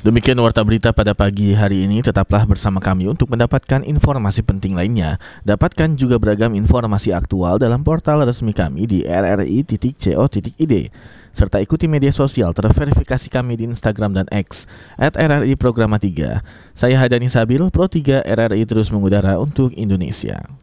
Demikian warta berita pada pagi hari ini. Tetaplah bersama kami untuk mendapatkan informasi penting lainnya. Dapatkan juga beragam informasi aktual dalam portal resmi kami di rri.co.id. Serta ikuti media sosial terverifikasi kami di Instagram dan X @RRI Programa 3. Saya Hadani Sabil, Pro 3 RRI terus mengudara untuk Indonesia.